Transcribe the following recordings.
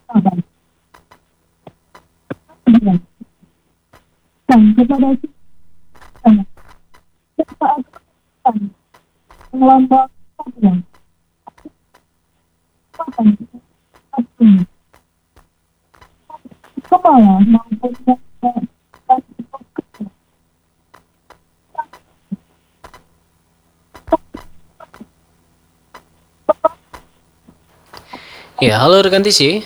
dan kepada kita saat melambangkan kepala maupun Ya, halo rekan TC.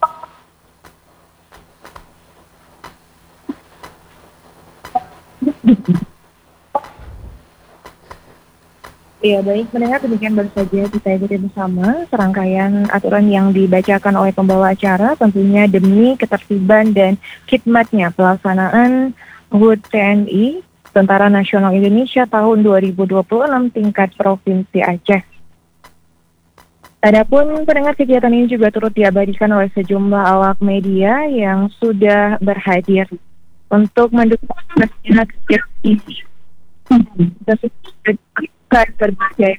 Ya baik, mendengar demikian baru saja kita ikuti bersama serangkaian aturan yang dibacakan oleh pembawa acara tentunya demi ketertiban dan khidmatnya pelaksanaan HUT TNI Tentara Nasional Indonesia tahun 2026 tingkat Provinsi Aceh. Adapun pendengar kegiatan ini juga turut diabadikan oleh sejumlah awak media yang sudah berhadir untuk mendukung kegiatan ini. Berbagai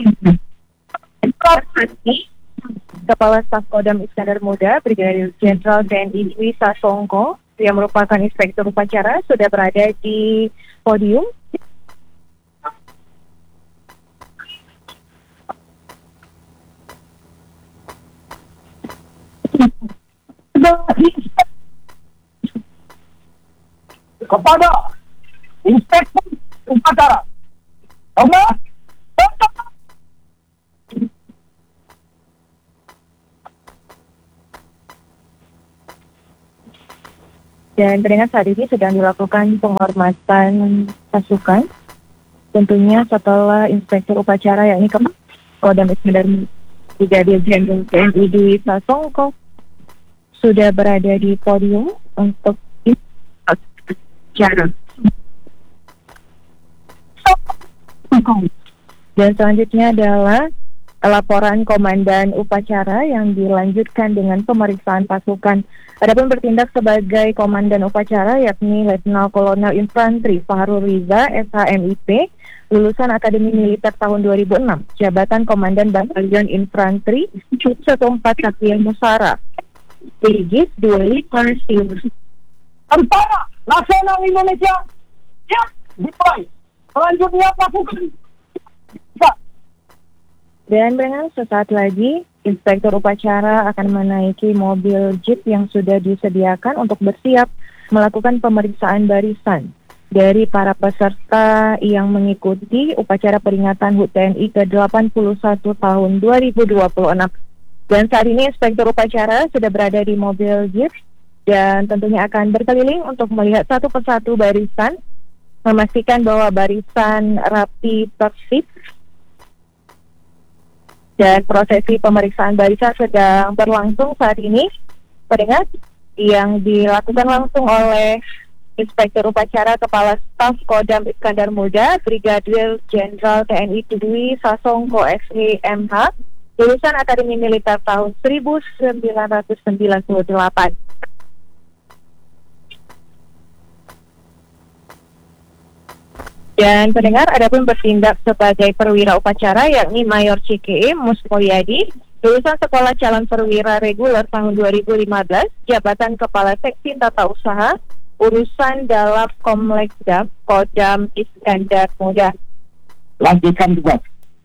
Kepala Staf Kodam Iskandar Muda Brigadir Jenderal TNI Dwi Sasongko yang merupakan inspektur upacara sudah berada di podium. kepada inspektur upacara. Dan pendengar saat ini sedang dilakukan penghormatan pasukan. Tentunya setelah inspektur upacara yakni Kodam Iskandar Brigadir Jenderal TNI Dwi Sasongko sudah berada di podium untuk upacara. Dan selanjutnya adalah laporan komandan upacara yang dilanjutkan dengan pemeriksaan pasukan. Adapun bertindak sebagai komandan upacara yakni Letnan Kolonel Infantri Fahrul Riza, SHMIP, lulusan Akademi Militer tahun 2006, jabatan Komandan Batalion Infantri, Cud 14 Satya Musara, Brigis 2 Parsius. Tentara Nasional Indonesia siap dimulai. Selanjutnya pasukan. Dan dengan sesaat lagi, inspektur upacara akan menaiki mobil jeep yang sudah disediakan untuk bersiap melakukan pemeriksaan barisan dari para peserta yang mengikuti upacara peringatan HUT TNI ke-81 tahun 2026. Dan saat ini inspektur upacara sudah berada di mobil jeep dan tentunya akan berkeliling untuk melihat satu persatu barisan, memastikan bahwa barisan rapi tertib. Dan prosesi pemeriksaan barisan sedang berlangsung saat ini, pendengar, yang dilakukan langsung oleh Inspektur Upacara Kepala Staf Kodam Iskandar Muda Brigadir Jenderal TNI Dwi Sasongko SHMH, lulusan Akademi Militer tahun 1998. Dan pendengar, adapun bertindak sebagai perwira upacara yakni Mayor CKE Musmoyadi, lulusan Sekolah Calon Perwira Reguler tahun 2015, jabatan Kepala Seksi Tata Usaha, urusan dalam Kompleks Dam, Kodam Iskandar Muda. Lanjutkan tugas.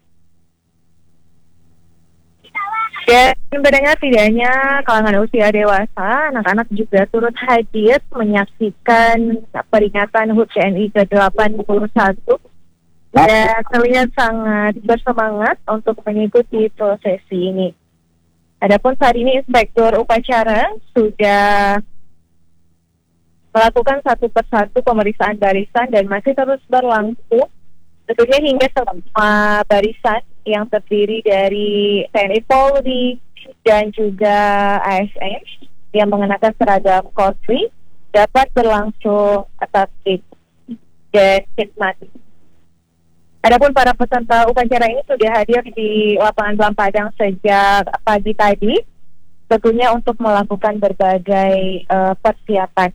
Dan pendengar, tidak hanya kalangan usia dewasa, anak-anak juga turut hadir menyaksikan peringatan HUT TNI ke-81 dan terlihat sangat bersemangat untuk mengikuti prosesi ini. Adapun saat ini inspektur upacara sudah melakukan satu persatu pemeriksaan barisan dan masih terus berlangsung tentunya hingga semua barisan yang terdiri dari TNI Polri dan juga ASN yang mengenakan seragam Polri dapat berlangsung tertib dan khidmat. Adapun para peserta upacara ini sudah hadir di lapangan Belam Padang sejak pagi tadi, tentunya untuk melakukan berbagai persiapan.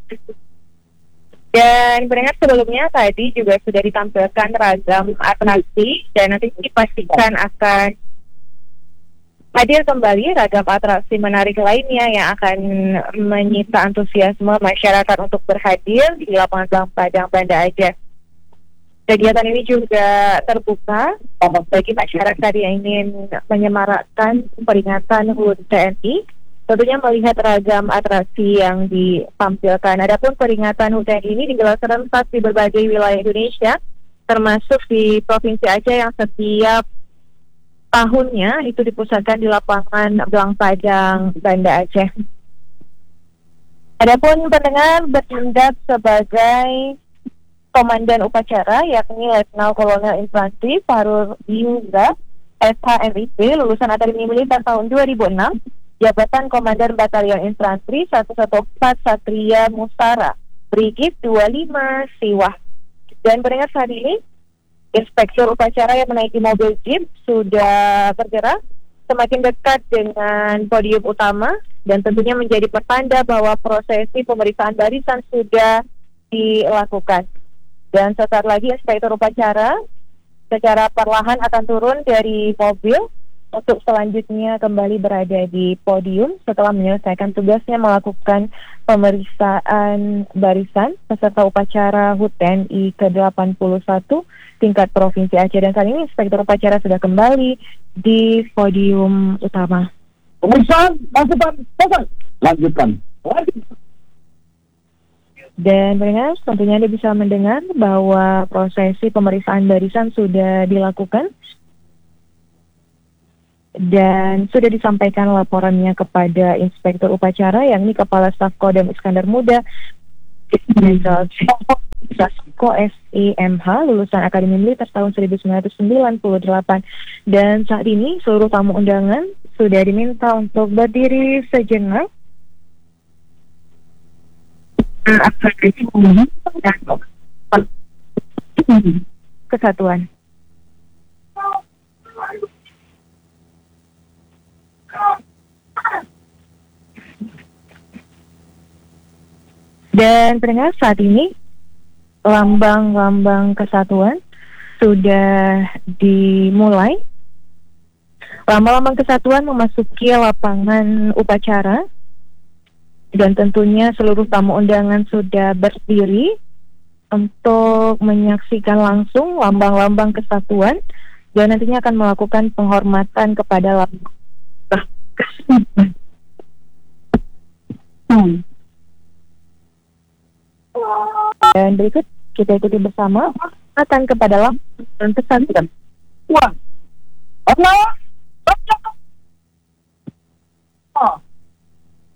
Dan pendengar, sebelumnya tadi juga sudah ditampilkan ragam atraksi dan nanti dipastikan akan hadir kembali ragam atraksi menarik lainnya yang akan menyita antusiasme masyarakat untuk berhadir di lapangan Blang Padang, Banda Aceh. Kegiatan ini juga terbuka bagi masyarakat yang ingin menyemarakkan peringatan HUT TNI, tentunya melihat ragam atraksi yang ditampilkan. Adapun peringatan HUT TNI ini digelar serentak di berbagai wilayah Indonesia, termasuk di Provinsi Aceh yang setiap tahunnya itu dipusatkan di lapangan Blang Padang, Banda Aceh. Adapun pendengar bertindak sebagai komandan upacara yakni Letnan Kolonel Infantri Farul Yuza SHMIP lulusan Akademi Militer tahun 2006, jabatan Komandan Batalion Infantri 114 Satria Mustara, Brigif 25 Siwah. Dan pendengar saat ini Inspektur upacara yang menaiki mobil jeep sudah bergerak semakin dekat dengan podium utama dan tentunya menjadi pertanda bahwa prosesi pemeriksaan barisan sudah dilakukan. Dan sesaat lagi Inspektur upacara secara perlahan akan turun dari mobil untuk selanjutnya kembali berada di podium setelah menyelesaikan tugasnya melakukan pemeriksaan barisan peserta upacara HUT TNI ke-81 tingkat Provinsi Aceh. Dan saat ini Inspektur upacara sudah kembali di podium utama. Pemeriksaan masukan selesai. Lanjutkan. Dan pendengar, tentunya Anda bisa mendengar bahwa prosesi pemeriksaan barisan sudah dilakukan dan sudah disampaikan laporannya kepada Inspektur upacara yakni Kepala Staf Kodam Iskandar Muda Sasko SIMH lulusan Akademi Militer tahun 1998. Dan saat ini seluruh tamu undangan sudah diminta untuk berdiri sejenak. Kesatuan. Dan pendengar, saat ini lambang-lambang kesatuan sudah dimulai. Lambang-lambang kesatuan memasuki lapangan upacara dan tentunya seluruh tamu undangan sudah berdiri untuk menyaksikan langsung lambang-lambang kesatuan dan nantinya akan melakukan penghormatan kepada lambang. Dan berikut kita ikuti bersama penghormatan kepada lambang kesatuan. Wah, Allah